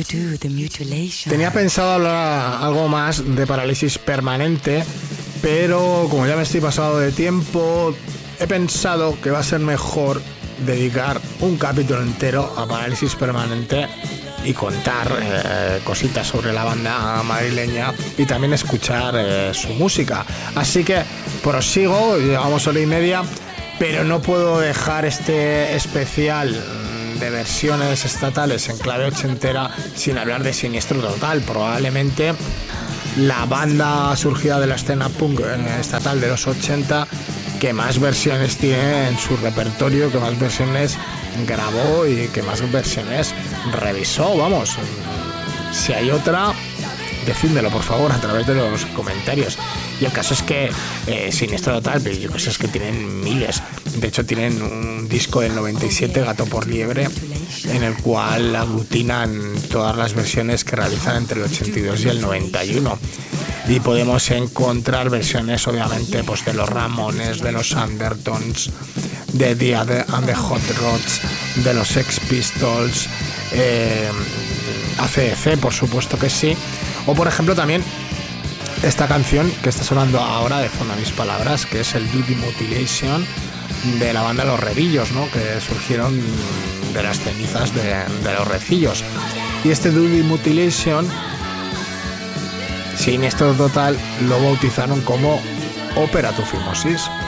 Tenía pensado hablar algo más de Parálisis Permanente, pero como ya me estoy pasado de tiempo, he pensado que va a ser mejor dedicar un capítulo entero a Parálisis Permanente y contar cositas sobre la banda madrileña y también escuchar su música. Así que prosigo, llevamos hora y media, pero no puedo dejar este especial de versiones estatales en clave ochentera sin hablar de Siniestro Total. Probablemente la banda surgida de la escena punk estatal de los 80 que más versiones tiene en su repertorio, que más versiones grabó y que más versiones revisó. Vamos, si hay otra, decídmelo por favor a través de los comentarios. Y el caso es que Siniestro Total, pero yo creo que tienen miles. De hecho tienen un disco del 97, Gato por Liebre, en el cual aglutinan todas las versiones que realizan entre el 82 y el 91. Y podemos encontrar versiones obviamente pues de los Ramones, de los Undertones, de The and the Hot Rods, de los Sex Pistols, AC/DC, por supuesto que sí. O por ejemplo también esta canción que está sonando ahora de fondo a mis palabras, que es el Do The Mutilation de la banda Los Redillos, ¿no? Que surgieron de las cenizas de los Recillos. Y este Do The Mutilation, Siniestro Total lo bautizaron como Opera Tu Fimosis.